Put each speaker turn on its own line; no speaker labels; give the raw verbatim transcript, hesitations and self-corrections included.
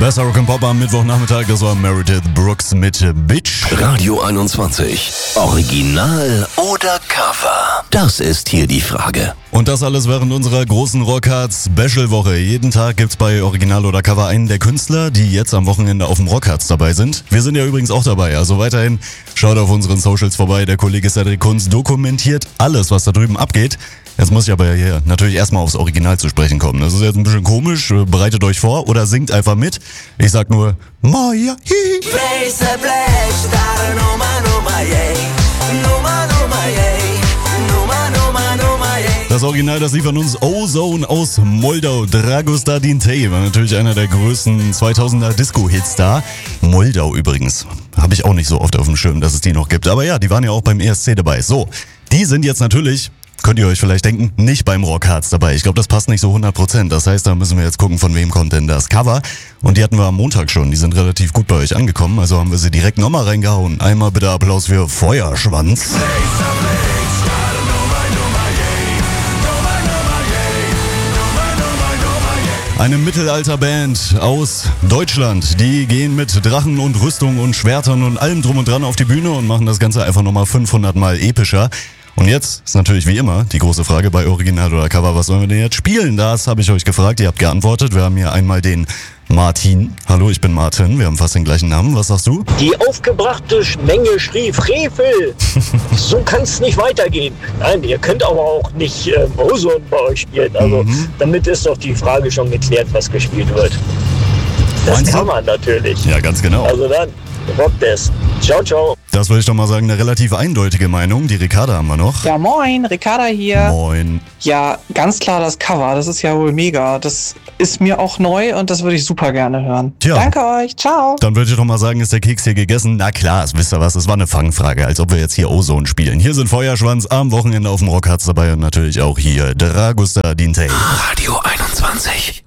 Besser Rock'n'Pop am Mittwochnachmittag, das war Meredith Brooks mit Bitch.
Radio einundzwanzig. Original oder Cover? Das ist hier die Frage.
Und das alles während unserer großen Rockharz Special-Woche. Jeden Tag gibt's bei Original oder Cover einen der Künstler, die jetzt am Wochenende auf dem Rockharz dabei sind. Wir sind ja übrigens auch dabei, also weiterhin schaut auf unseren Socials vorbei. Der Kollege Cedric Kunz dokumentiert alles, was da drüben abgeht. Jetzt muss ich aber hier natürlich erstmal aufs Original zu sprechen kommen. Das ist jetzt ein bisschen komisch, bereitet euch vor oder singt einfach mit. Ich sag nur, Maya, hi. Das Original, das liefern uns Ozone aus Moldau. Dragostar Dintei war natürlich einer der größten zweitausender Disco-Hits da. Moldau übrigens. Habe ich auch nicht so oft auf dem Schirm, dass es die noch gibt. Aber ja, die waren ja auch beim E S C dabei. So, die sind jetzt natürlich, könnt ihr euch vielleicht denken, nicht beim Rockharz dabei. Ich glaube, das passt nicht so hundert Prozent. Das heißt, da müssen wir jetzt gucken, von wem kommt denn das Cover. Und die hatten wir am Montag schon. Die sind relativ gut bei euch angekommen. Also haben wir sie direkt nochmal reingehauen. Einmal bitte Applaus für Feuerschwanz. Eine Mittelalterband aus Deutschland, die gehen mit Drachen und Rüstung und Schwertern und allem drum und dran auf die Bühne und machen das Ganze einfach nochmal fünfhundert Mal epischer. Und jetzt ist natürlich wie immer die große Frage bei Original oder Cover, was sollen wir denn jetzt spielen? Das habe ich euch gefragt, ihr habt geantwortet. Wir haben hier einmal den Martin. Hallo, ich bin Martin, wir haben fast den gleichen Namen. Was sagst du?
Die aufgebrachte Menge schrie Frevel. So kann es nicht weitergehen. Nein, ihr könnt aber auch nicht äh, Ozone bei euch spielen. Also mhm. damit ist doch die Frage schon geklärt, was gespielt wird. Das Meinst kann du? Man natürlich.
Ja, ganz genau.
Also dann, rock das. Ciao, ciao.
Das würde ich doch mal sagen, eine relativ eindeutige Meinung. Die Ricarda haben wir noch.
Ja, moin, Ricarda hier.
Moin.
Ja, ganz klar das Cover, das ist ja wohl mega. Das ist mir auch neu und das würde ich super gerne hören.
Tja.
Danke euch, ciao.
Dann würde ich doch mal sagen, ist der Keks hier gegessen? Na klar, wisst ihr was, das war eine Fangfrage, als ob wir jetzt hier Ozone spielen. Hier sind Feuerschwanz am Wochenende auf dem Rockharz dabei und natürlich auch hier Dragostar Dintei.
Radio einundzwanzig.